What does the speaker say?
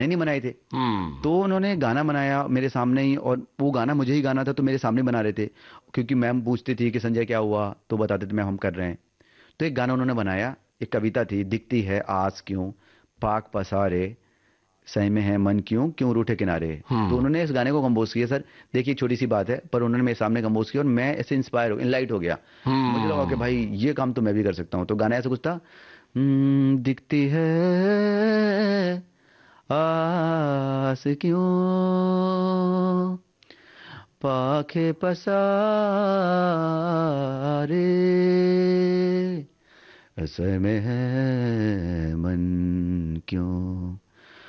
नहीं बनाए थे। हम्म। तो उन्होंने गाना बनाया मेरे सामने ही, और वो गाना मुझे ही गाना था, तो मेरे सामने बना रहे थे। क्योंकि मैम पूछती थी कि संजय क्या हुआ, तो बताते थे मैम हम कर रहे हैं। तो एक गाना उन्होंने बनाया। एक कविता थी, दिखती है आस क्यों, पाक पसारे, सहमे है मन क्यों, क्यों रूठे किनारे। तो हम्म। उन्होंने इस गाने को कंपोज किया सर। देखिए छोटी सी बात है, पर उन्होंने मेरे सामने कंपोज किया, और मैं ऐसे इंस्पायर हो इनलाइट हो गया। मुझे लगा कि भाई हम्म। ये काम तो मैं भी कर सकता हूँ। तो गाना ऐसा कुछ था, दिखती है आस क्यों, पाखे पसारे, ऐसे में है मन क्यों।